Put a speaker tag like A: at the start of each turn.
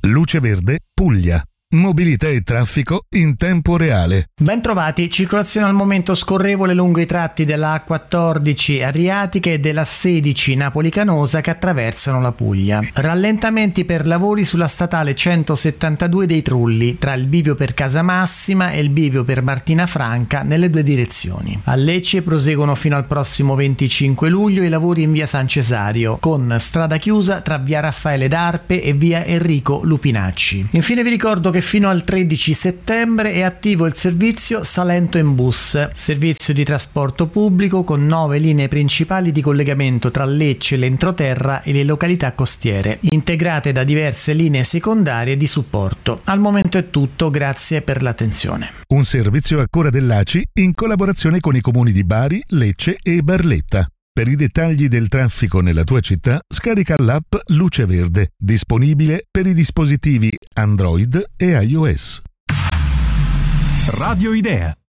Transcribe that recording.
A: Luce Verde, Puglia. Mobilità e traffico in tempo reale.
B: Ben trovati, circolazione al momento scorrevole lungo i tratti della A14 Adriatica e della 16 Napoli-Canosa che attraversano la Puglia. Rallentamenti per lavori sulla statale 172 dei Trulli, tra il bivio per Casamassima e il bivio per Martina Franca nelle due direzioni. A Lecce proseguono fino al prossimo 25 luglio i lavori in via San Cesario, con strada chiusa tra via Raffaele d'Arpe e via Enrico Lupinacci. Infine vi ricordo che fino al 13 settembre è attivo il servizio Salento in Bus, servizio di trasporto pubblico con 9 linee principali di collegamento tra Lecce, l'entroterra e le località costiere, integrate da diverse linee secondarie di supporto. Al momento è tutto, grazie per l'attenzione.
A: Un servizio a cura dell'ACI in collaborazione con i comuni di Bari, Lecce e Barletta. Per i dettagli del traffico nella tua città, scarica l'app Luce Verde, disponibile per i dispositivi Android e iOS.
C: Radio Idea.